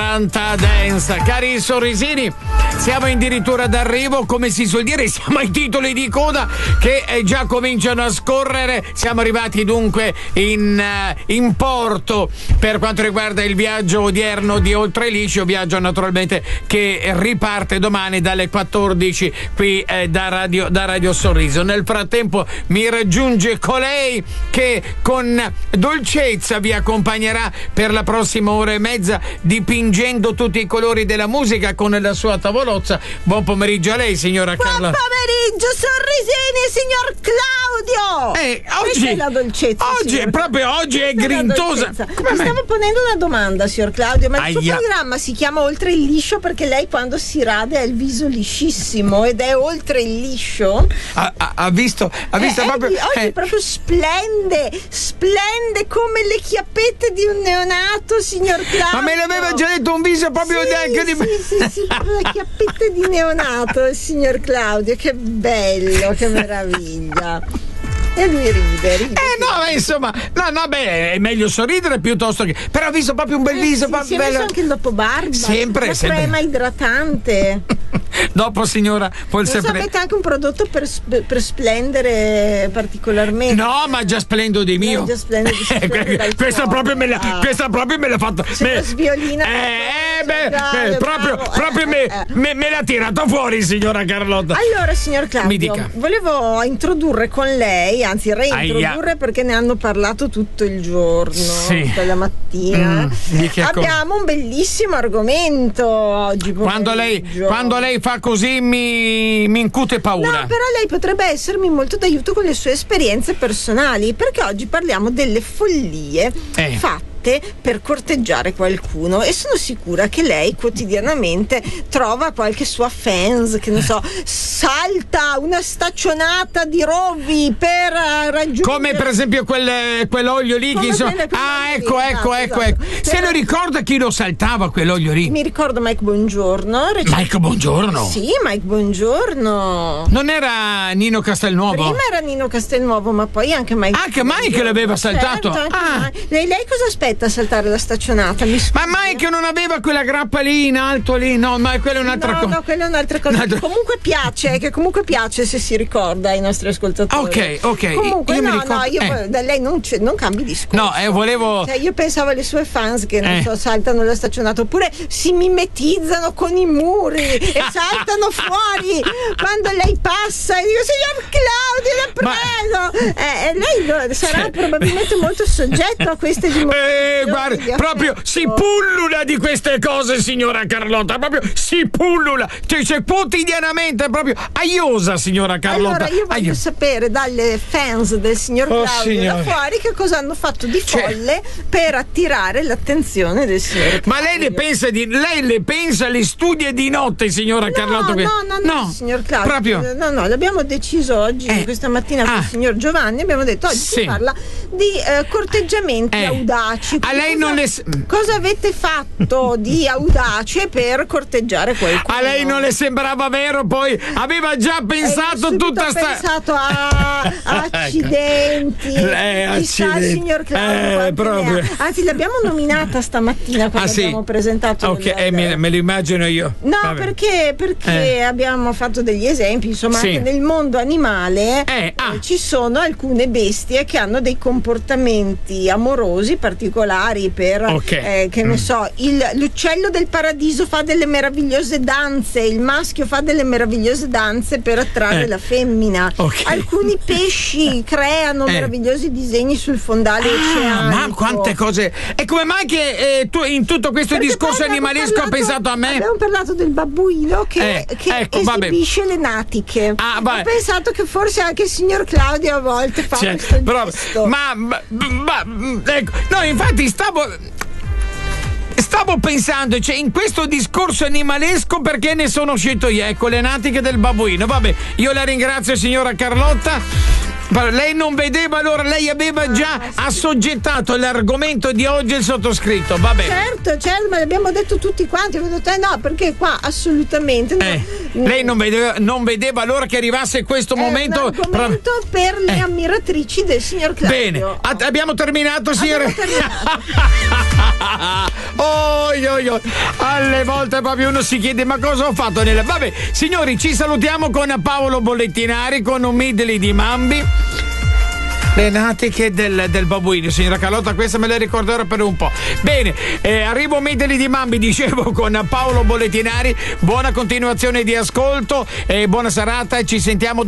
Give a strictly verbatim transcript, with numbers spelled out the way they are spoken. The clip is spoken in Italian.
tanta dance. Cari sorrisini, siamo addirittura d'arrivo, come si suol dire, siamo ai titoli di coda che eh, già cominciano a scorrere. Siamo arrivati dunque in, uh, in porto per quanto riguarda il viaggio odierno di Oltre Liscio, viaggio naturalmente che riparte domani dalle quattordici qui eh, da, Radio, da Radio Sorriso. Nel frattempo mi raggiunge colei che con dolcezza vi accompagnerà per la prossima ora e mezza, dipingendo tutti i colori della musica con la sua tavolozza. Buon pomeriggio a lei, signora Buon Carla. Buon pomeriggio, sorrisini, signor Claudio. Eh, oggi è la dolcezza. Oggi signor. proprio oggi è Questa grintosa. È Mi stavo ponendo una domanda, signor Claudio, ma il suo Aia. programma si chiama Oltre il Liscio perché lei quando si rade ha il viso liscissimo ed è oltre il liscio? Ha, ha, ha visto, ha visto Eh, proprio. eh, oggi eh, proprio splende, splende come le chiappette di un neonato, signor Claudio. Ma me l'aveva già detto, un viso proprio sì, anche di. sì, sì, sì, proprio le chiappette di neonato, il signor Claudio, che bello, che meraviglia. E lui ride, ride. Eh no, ma insomma, no, no, beh, è meglio sorridere piuttosto che. Però ha visto proprio un bel viso, Eh, sì, proprio si è bello. messo anche il dopobarba. Sempre, la sempre. crema idratante. Dopo, signora, può Non so, sempre. avete anche un prodotto per, sp- per splendere particolarmente. No, ma già splendo di mio. Eh, già splende, si Eh, splende dal questa cuore. proprio me l'ha, Ah. questa proprio me l'ha fatta. Se me- lo sviolina. Eh, beh, Bravo, beh, proprio, bravo. proprio Eh, me, eh. me, me l'ha tirato fuori, signora Carlotta. Allora, signor Mi dica. Claudio, volevo introdurre con lei, anzi reintrodurre, Aia. perché ne hanno parlato tutto il giorno, Sì. tutta la mattina. Mm, di che cosa? Abbiamo un bellissimo argomento oggi Quando lei, pomeriggio. quando lei fa così mi, mi incute paura. No, però lei potrebbe essermi molto d'aiuto con le sue esperienze personali, perché oggi parliamo delle follie Eh. fatte per corteggiare qualcuno e sono sicura che lei quotidianamente trova qualche sua fans che non so, salta una staccionata di rovi per eh, raggiungere, Come per esempio quel, quell'olio lì che Come insomma. quelle- quelle Ah, lì, ecco, ecco, esatto, ecco, esatto. ecco. Se Per- lo ricorda chi lo saltava quell'olio lì? mi ricordo Mike Bongiorno. rec- Mike Bongiorno. Sì, Mike Bongiorno. Non era Nino Castelnuovo? Prima era Nino Castelnuovo, ma poi anche Mike. Anche Mike l'aveva saltato? Certo, anche Ah. Mike. Lei, lei cosa aspetta a saltare la staccionata? Mi scusi. Ma Mike non aveva quella grappa lì in alto lì? No, ma quella è un'altra No, cosa. no, quella è un'altra cosa. Un'altra- Che comunque piace, che comunque piace se si ricorda ai nostri ascoltatori. Ok, ok. Comunque, Io mi no, ricordo- no, io eh. da lei non, c'è- non cambi discorso. No, eh, volevo. Cioè, io pensavo alle sue fans che non Eh. so, saltano la staccionata oppure si mimetizzano con i muri e saltano fuori quando lei passa e dico signor Claudio, la prego. Eh, e lei lo- sarà Sì. probabilmente molto soggetto a queste dimostrazioni. Eh, guarda, di proprio affetto. si pullula di queste cose, signora Carlotta. Proprio si pullula. Cioè, cioè, quotidianamente, proprio aiosa, signora Carlotta. Allora io voglio Aio- sapere dalle fans del signor Oh, Claudio signore. da fuori che cosa hanno fatto di Cioè- folle per attirare l'attenzione del signor Claudio. Ma lei le pensa di. Lei le pensa, le studia di notte, signora No, Carlotta? no, no, no, signor Claudio. Proprio. No, no, l'abbiamo deciso oggi, Eh. questa mattina con Ah. il signor Giovanni, abbiamo detto oggi Sì. si parla di eh, corteggiamenti Eh. audaci. A lei cosa, non le- cosa avete fatto di audace per corteggiare qualcuno? A lei non le sembrava vero, poi aveva già Eh, pensato subito tutta ho sta. pensato a accidenti. Eh, Chissà il accidenti. signor Claudio Eh, quanti ne proprio. ha. Anzi, l'abbiamo nominata stamattina quando Ah, sì? abbiamo presentato Ok, il- eh, me, me lo immagino io. No, Vabbè. perché, perché Eh. abbiamo fatto degli esempi, insomma, Sì. anche nel mondo animale Eh, ah. eh, ci sono alcune bestie che hanno dei comportamenti amorosi particolari per, Ok. eh, che ne so, il, l'uccello del paradiso fa delle meravigliose danze, il maschio fa delle meravigliose danze per attrarre Eh. la femmina. Ok. Alcuni pesci creano Eh. meravigliosi disegni sul fondale Ah, oceanico. ma quante cose! E come mai che eh, tu in tutto questo Perché discorso poi abbiamo animalesco ha parlato- pensato a me? Abbiamo parlato del babbuino che, Eh, che ecco, vabbè. esibisce le natiche. Ah, Ho vabbè. pensato che forse anche il signor Claudio a volte fa Cioè, questo però- gesto. ma, ma, ma- ecco, no, infatti stavo stavo pensando, cioè, in questo discorso animalesco perché ne sono uscito io, ecco, le natiche del babbuino. Vabbè, io la ringrazio, signora Carlotta. Lei non vedeva, allora lei aveva ah, già sì. assoggettato l'argomento di oggi il sottoscritto, vabbè. Certo, certo, ma l'abbiamo detto tutti quanti, ho detto, eh, no, perché qua assolutamente eh, no. Lei non vedeva, non vedeva allora che arrivasse questo è momento, un argomento pro... per le eh. ammiratrici del signor Claudio. Bene, a- abbiamo terminato, signore. Abbiamo terminato. oh, io, io. Alle volte proprio uno si chiede ma cosa ho fatto nella... Vabbè, signori, ci salutiamo con Paolo Bollettinari, con un medley di Mambi. Le natiche del, del babuino, signora Carlotta, questa me la ricorderò per un po'. Bene, eh, arrivo medley di Mambi, dicevo, con Paolo Bollettinari. Buona continuazione di ascolto e buona serata, ci sentiamo